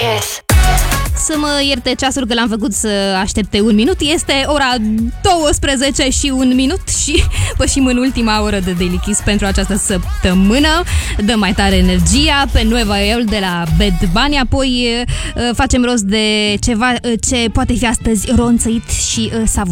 Kiss. Să mă ierte ceasul că l-am făcut să aștepte un minut. Este ora 12 și un minut și pășim în ultima oră de Daily Kiss pentru această săptămână. Dăm mai tare energia pe Nueva York de la Bad Bunny. Apoi facem rost de ceva ce poate fi astăzi ronțăit și savuros.